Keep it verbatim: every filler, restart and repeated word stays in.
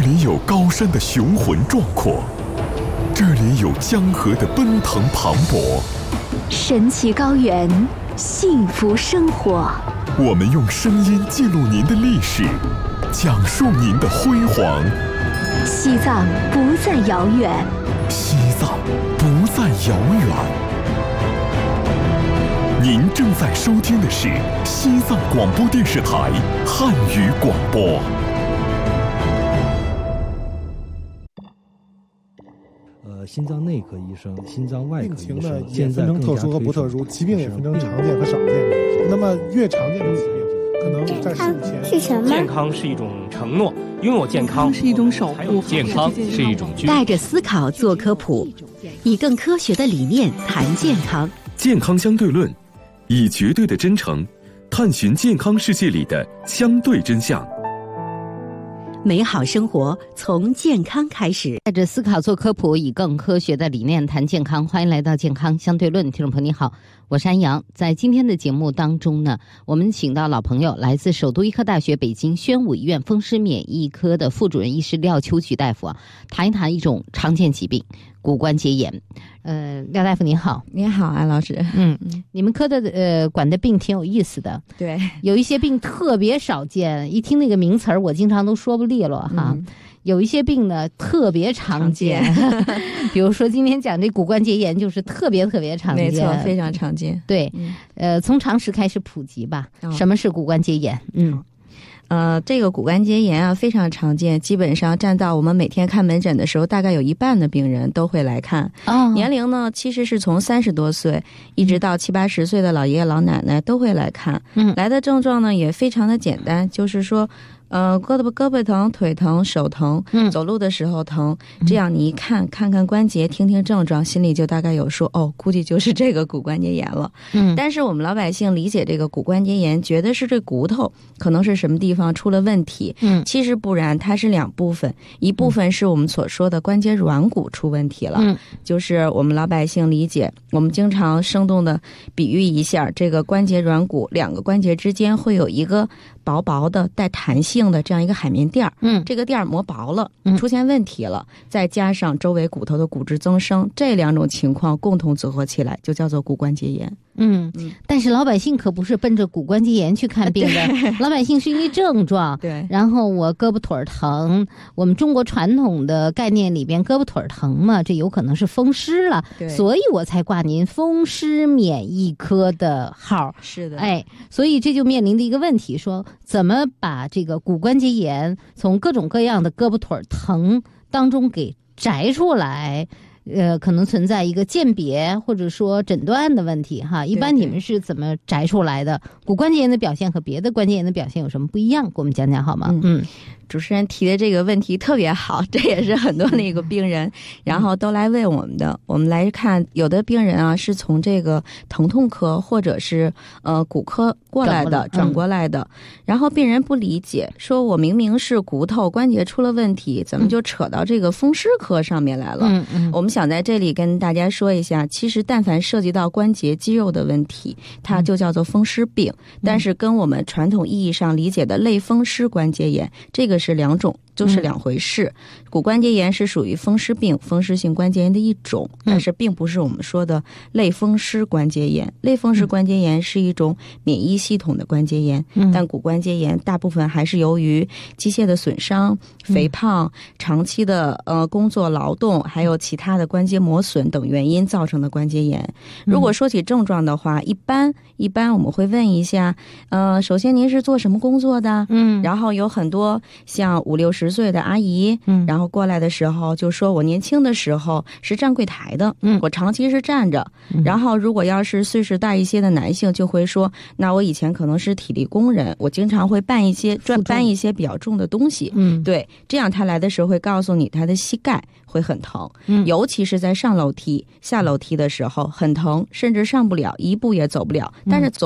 里有高山的雄浑壮阔，这里有江河的奔腾磅礴， 神奇高原，幸福生活。 我们用声音记录您的历史，讲述您的辉煌。 西藏不再遥远， 西藏不再遥远。您正在收听的是西藏广播电视台汉语广播。 呃，心脏内科医生、心脏外科医生， 病情呢也分成特殊和不特殊，疾病也分成常见和少见。那么越常见的疾病，可能在事前是什么？ 健康是一种承诺，拥有健康是一种守护， 健康是一种居。 带着思考做科普，以更科学的理念谈健康。 健康相对论，以绝对的真诚探寻健康世界里的相对真相。 美好生活从健康开始， 带着思考做科普，以更科学的理念谈健康。欢迎来到健康相对论，听众朋友你好，我是安阳。在今天的节目当中呢，我们请到老朋友，来自首都医科大学北京宣武医院风湿免疫科的副主任医师廖秋菊大夫啊，谈一谈一种常见疾病——骨关节炎。呃，廖大夫您好。 您好，安老师。 嗯，你们科的呃管的病挺有意思的。 对， 有一些病特别少见，一听那个名词儿，我经常都说不利落哈。嗯，有一些病呢特别常见，常见比如说今天讲这骨关节炎就是特别特别常见。 没错，非常常见。 对，嗯、呃，从常识开始普及吧。哦、什么是骨关节炎？嗯。 呃，这个骨关节炎啊非常常见，基本上占到我们每天看门诊的时候，大概有一半的病人都会来看。哦，年龄呢其实是从三十多岁一直到七八十岁的老爷爷老奶奶都会来看。嗯，来的症状呢也非常的简单，就是说。呃，胳膊胳膊疼、腿疼、手疼，嗯，走路的时候疼，这样你一看，看看关节，听听症状，心里就大概有数，哦，估计就是这个骨关节炎了。嗯，但是我们老百姓理解这个骨关节炎，觉得是这骨头可能是什么地方出了问题。嗯，其实不然，它是两部分，一部分是我们所说的关节软骨出问题了，嗯，就是我们老百姓理解，我们经常生动的比喻一下，这个关节软骨两个关节之间会有一个薄薄的带弹性的这样一个海绵垫儿，嗯，这个垫儿磨薄了，出现问题了，嗯，再加上周围骨头的骨质增生，这两种情况共同组合起来，就叫做骨关节炎。 嗯，但是老百姓可不是奔着骨关节炎去看病的，老百姓是因为症状，对，然后我胳膊腿儿疼，我们中国传统的概念里边，胳膊腿儿疼嘛，这有可能是风湿了，所以我才挂您风湿免疫科的号。 是的， 哎，所以这就面临的一个问题，说怎么把这个骨关节炎从各种各样的胳膊腿儿疼当中给摘出来。呃，可能存在一个鉴别或者说诊断的问题哈。一般你们是怎么摘出来的？骨关节炎的表现和别的关节炎的表现有什么不一样？给我们讲讲好吗？嗯。嗯， 主持人提的这个问题特别好，这也是很多那个病人然后都来问我们的。我们来看，有的病人啊是从这个疼痛科或者是呃骨科过来的，转过来的，嗯，然后病人不理解，说我明明是骨头关节出了问题，怎么就扯到这个风湿科上面来了？嗯嗯，我们想在这里跟大家说一下，其实但凡涉及到关节肌肉的问题，它就叫做风湿病，嗯，但是跟我们传统意义上理解的类风湿关节炎，这个是两种，就是两回事。嗯，骨关节炎是属于风湿病，风湿性关节炎的一种，但是并不是我们说的类风湿关节炎。类风湿关节炎是一种免疫系统的关节炎，嗯，但骨关节炎大部分还是由于机械的损伤、肥胖、嗯，长期的呃工作劳动，还有其他的关节磨损等原因造成的关节炎。如果说起症状的话，一般一般我们会问一下，呃，首先您是做什么工作的？嗯，然后有很多像五六十岁的阿姨，嗯，然后过来的时候就说我年轻的时候是站柜台的，嗯，我长期是站着，嗯，然后如果要是岁数大一些的男性就会说，那我以前可能是体力工人，我经常会搬一些转搬一些比较重的东西，嗯，对，这样他来的时候会告诉你他的膝盖会很疼，嗯，尤其是在上楼梯下楼梯的时候很疼，甚至上不了一步也走不了，但是走